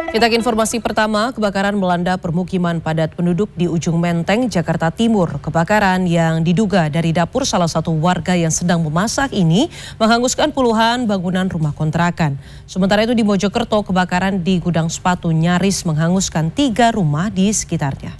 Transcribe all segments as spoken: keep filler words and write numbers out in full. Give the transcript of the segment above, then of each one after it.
Kita ke informasi pertama, kebakaran melanda permukiman padat penduduk di Ujung Menteng, Jakarta Timur. Kebakaran yang diduga dari dapur salah satu warga yang sedang memasak ini menghanguskan puluhan bangunan rumah kontrakan. Sementara itu di Mojokerto, kebakaran di gudang sepatu nyaris menghanguskan tiga rumah di sekitarnya.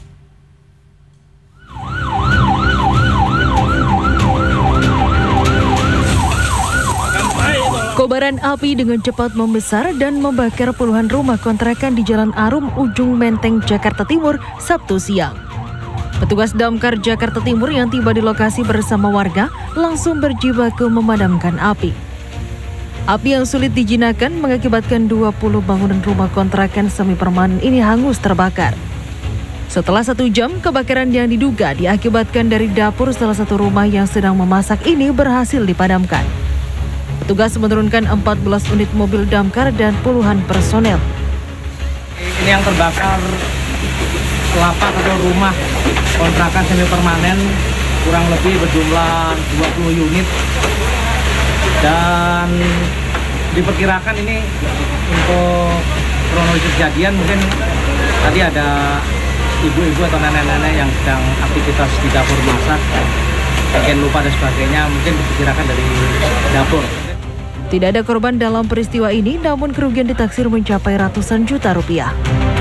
Kobaran api dengan cepat membesar dan membakar puluhan rumah kontrakan di Jalan Arum, Ujung Menteng, Jakarta Timur, Sabtu siang. Petugas damkar Jakarta Timur yang tiba di lokasi bersama warga langsung berjibaku memadamkan api. Api yang sulit dijinakan mengakibatkan dua puluh bangunan rumah kontrakan semi permanen ini hangus terbakar. Setelah satu jam, kebakaran yang diduga diakibatkan dari dapur salah satu rumah yang sedang memasak ini berhasil dipadamkan. Petugas menurunkan empat belas unit mobil damkar dan puluhan personel. Ini yang terbakar lapak atau rumah kontrakan semi permanen kurang lebih berjumlah dua puluh unit. Dan diperkirakan ini untuk kronologi kejadian mungkin tadi ada ibu-ibu atau nenek-nenek yang sedang aktivitas di dapur masak, mungkin lupa dan sebagainya, mungkin diperkirakan dari dapur. Tidak ada korban dalam peristiwa ini, namun kerugian ditaksir mencapai ratusan juta rupiah.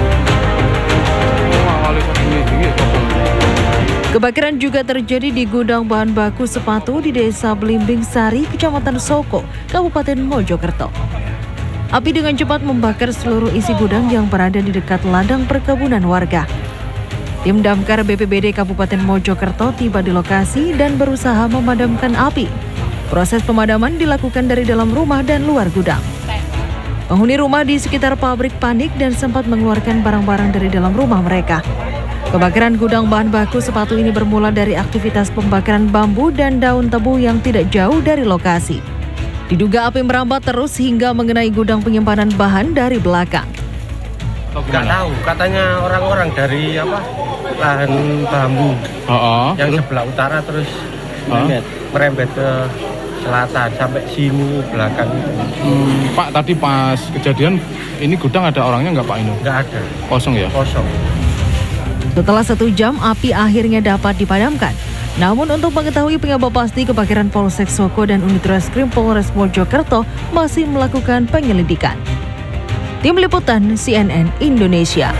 Kebakaran juga terjadi di gudang bahan baku sepatu di Desa Belimbing Sari, Kecamatan Soko, Kabupaten Mojokerto. Api dengan cepat membakar seluruh isi gudang yang berada di dekat ladang perkebunan warga. Tim damkar B P B D Kabupaten Mojokerto tiba di lokasi dan berusaha memadamkan api. Proses pemadaman dilakukan dari dalam rumah dan luar gudang. Penghuni rumah di sekitar pabrik panik dan sempat mengeluarkan barang-barang dari dalam rumah mereka. Kebakaran gudang bahan baku sepatu ini bermula dari aktivitas pembakaran bambu dan daun tebu yang tidak jauh dari lokasi. Diduga api merambat terus hingga mengenai gudang penyimpanan bahan dari belakang. Nggak tahu, katanya orang-orang dari apa lahan bambu oh, oh. yang sebelah utara terus oh. merembet ke selatan sampai sini belakang. Hmm, Pak, tadi pas kejadian ini gudang ada orangnya nggak Pak ini? Nggak ada. Kosong ya? Kosong. Setelah satu jam, api akhirnya dapat dipadamkan. Namun untuk mengetahui penyebab pasti kebakaran, Polsek Soko dan unit reskrim Polres Mojokerto masih melakukan penyelidikan. Tim Liputan C N N Indonesia.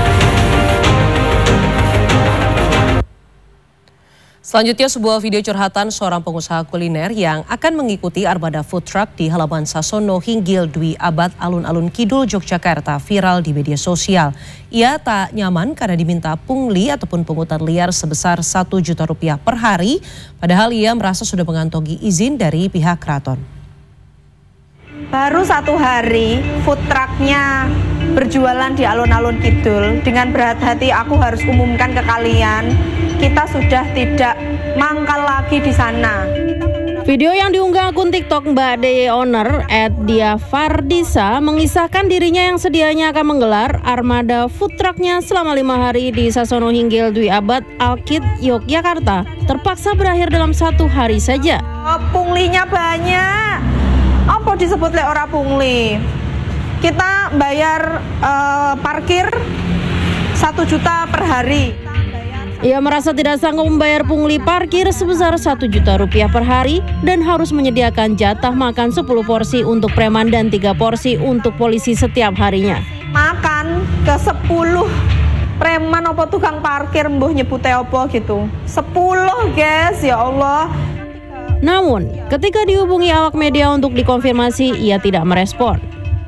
Selanjutnya, sebuah video curhatan seorang pengusaha kuliner yang akan mengikuti armada food truck di halaman Sasono Hinggil Dwi Abad Alun-Alun Kidul, Yogyakarta viral di media sosial. Ia tak nyaman karena diminta pungli ataupun pungutan liar sebesar satu juta rupiah per hari, padahal ia merasa sudah mengantongi izin dari pihak keraton. Baru satu hari food trucknya berjualan di alun-alun Kidul. Dengan berat hati aku harus umumkan ke kalian, kita sudah tidak mangkal lagi di sana. Video yang diunggah akun TikTok Mbak D Owner at Diafardisa mengisahkan dirinya yang sedianya akan menggelar armada food trucknya selama lima hari di Sasono Hinggil Dwi Abad Alkid, Yogyakarta, terpaksa berakhir dalam satu hari saja. Oh, punglinya banyak. Apa disebut le ora pungli? Kita bayar uh, parkir satu juta per hari. Ia merasa tidak sanggup membayar pungli parkir sebesar satu juta rupiah per hari dan harus menyediakan jatah makan sepuluh porsi untuk preman dan tiga porsi untuk polisi setiap harinya. Makan ke sepuluh preman apa tukang parkir mbuh nyebute apa gitu. sepuluh guys, ya Allah. Namun, ketika dihubungi awak media untuk dikonfirmasi, ia tidak merespon.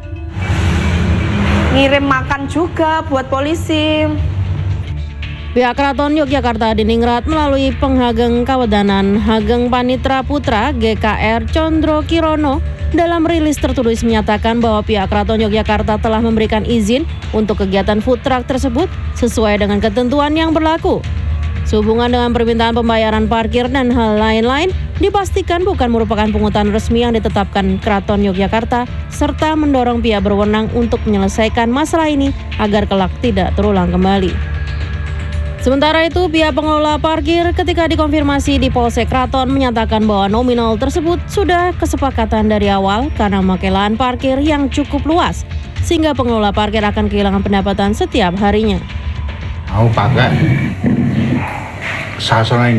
Ngirim makan juga buat polisi. Pihak Keraton Yogyakarta Diningrat melalui Penghageng Kawedanan Hageng Panitra Putra G K R Condro Kirono dalam rilis tertulis menyatakan bahwa pihak Keraton Yogyakarta telah memberikan izin untuk kegiatan food truck tersebut sesuai dengan ketentuan yang berlaku. Sehubungan dengan permintaan pembayaran parkir dan hal lain-lain, dipastikan bukan merupakan pungutan resmi yang ditetapkan Keraton Yogyakarta, serta mendorong pihak berwenang untuk menyelesaikan masalah ini agar kelak tidak terulang kembali. Sementara itu, pihak pengelola parkir ketika dikonfirmasi di Polsek Keraton menyatakan bahwa nominal tersebut sudah kesepakatan dari awal karena memakai lahan parkir yang cukup luas, sehingga pengelola parkir akan kehilangan pendapatan setiap harinya. Mau pakai Sasono